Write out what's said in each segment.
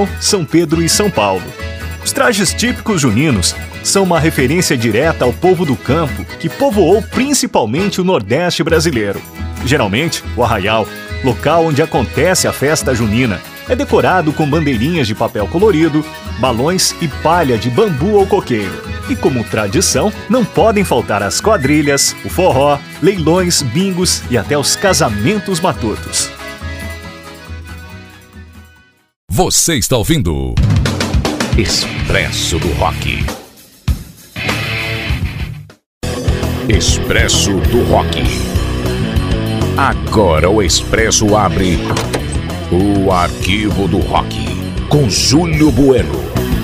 Natal, São Pedro e São Paulo. Os trajes típicos juninos são uma referência direta ao povo do campo que povoou principalmente o Nordeste brasileiro. Geralmente, o arraial, local onde acontece a festa junina, é decorado com bandeirinhas de papel colorido, balões e palha de bambu ou coqueiro. E como tradição, não podem faltar as quadrilhas, o forró, leilões, bingos e até os casamentos matutos. Você está ouvindo Expresso do Rock. Expresso do Rock. Agora o Expresso abre o Arquivo do Rock com Júlio Bueno.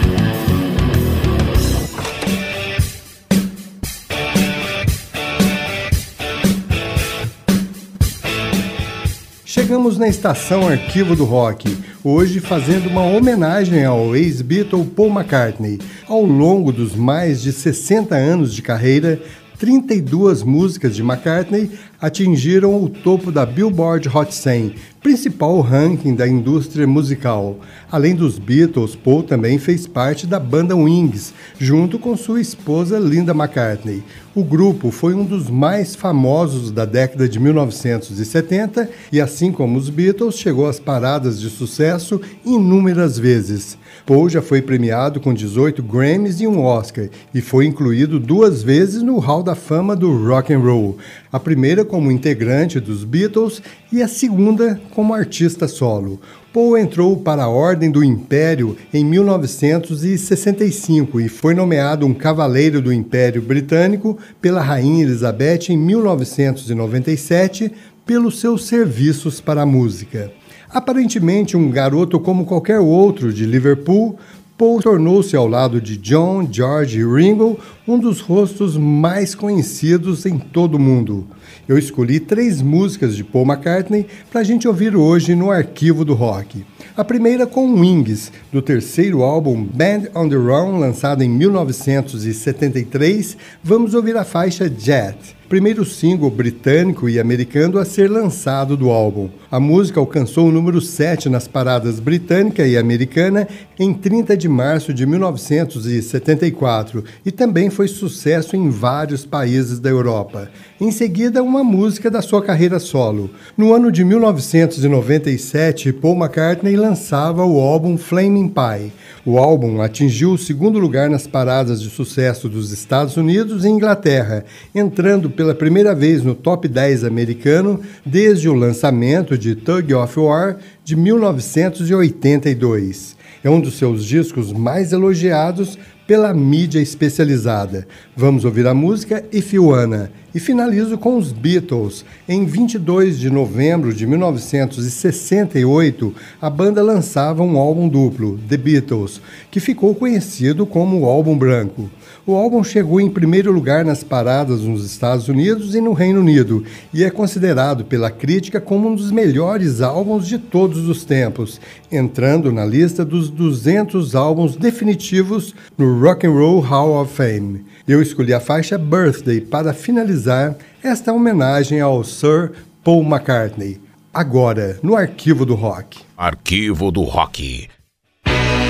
Chegamos na estação Arquivo do Rock, hoje fazendo uma homenagem ao ex-Beatle Paul McCartney. Ao longo dos mais de 60 anos de carreira, 32 músicas de McCartney atingiram o topo da Billboard Hot 100, principal ranking da indústria musical. Além dos Beatles, Paul também fez parte da banda Wings, junto com sua esposa Linda McCartney. O grupo foi um dos mais famosos da década de 1970 e, assim como os Beatles, chegou às paradas de sucesso inúmeras vezes. Paul já foi premiado com 18 Grammys e um Oscar e foi incluído 2 vezes no Hall da Fama do Rock and Roll, a primeira como integrante dos Beatles e a segunda como artista solo. Paul entrou para a Ordem do Império em 1965 e foi nomeado um Cavaleiro do Império Britânico pela Rainha Elizabeth em 1997 pelos seus serviços para a música. Aparentemente um garoto como qualquer outro de Liverpool, Paul tornou-se, ao lado de John, George e Ringo, um dos rostos mais conhecidos em todo o mundo. Eu escolhi 3 músicas de Paul McCartney para a gente ouvir hoje no Arquivo do Rock. A primeira com Wings, do terceiro álbum Band on the Run, lançado em 1973, vamos ouvir a faixa Jet, primeiro single britânico e americano a ser lançado do álbum. A música alcançou o número 7 nas paradas britânica e americana em 30 de março de 1974 e também foi sucesso em vários países da Europa. Em seguida, uma música da sua carreira solo. No ano de 1997, Paul McCartney lançava o álbum Flaming Pie. O álbum atingiu o 2º lugar nas paradas de sucesso dos Estados Unidos e Inglaterra, entrando pela primeira vez no top 10 americano desde o lançamento de Tug of War de 1982. É um dos seus discos mais elogiados pela mídia especializada. Vamos ouvir a música If You Wanna e finalizo com os Beatles. Em 22 de novembro de 1968, a banda lançava um álbum duplo, The Beatles, que ficou conhecido como o Álbum Branco. O álbum chegou em primeiro lugar nas paradas nos Estados Unidos e no Reino Unido e é considerado pela crítica como um dos melhores álbuns de todos os tempos, entrando na lista dos 200 álbuns definitivos no Rock and Roll Hall of Fame. Eu escolhi a faixa Birthday para finalizar esta homenagem ao Sir Paul McCartney. Agora, no Arquivo do Rock. Arquivo do Rock.